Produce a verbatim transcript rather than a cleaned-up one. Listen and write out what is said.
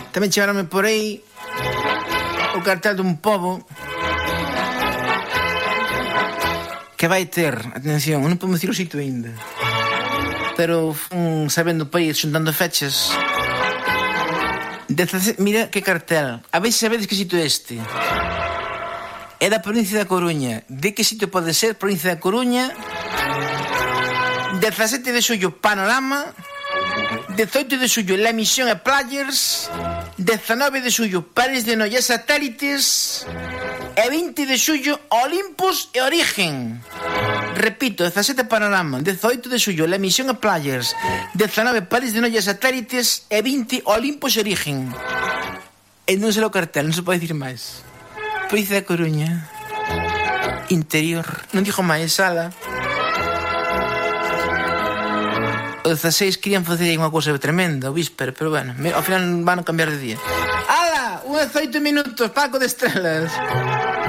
Tamén chegaronme por aí o cartel dun pobo que vai ter, atención, non podemos dicir o sitio ainda, pero fun sabendo o país, xuntando fechas. dezasete, mira que cartel, a ver se sabedes que sitio é este. É da provincia da Coruña. De que sitio pode ser? Provincia da Coruña. dezasete de xullo, Panorama. dezoito de xullo, La Misión e Players. dezanove de xullo, Pares de Noia Satélites. E vinte de xullo, Olympus e Origen. Repito, dezasete Panorama, dezoito de xullo, La Misión e Players. dezanove, Pares de Noia Satélites. E vinte, Olympus e Origen. E non sei o cartel, non se pode dicir máis. Provincia da Coruña. Interior. Non dixo máis, sala. O dezaseis querían facer unha cousa tremenda, o víspera, pero bueno, ao final van a cambiar de día. Ala, un dezoito minutos, Paco de Estrelas.